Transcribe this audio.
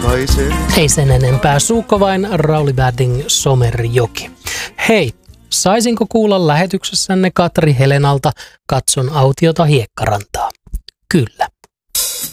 haisee. Ei sen enempää, Suukko vain, Rauli Värding, Somerjoki. Hei, saisinko kuulla lähetyksessänne Katri Helenalta Katson autiota Hiekkarantaa? Kyllä.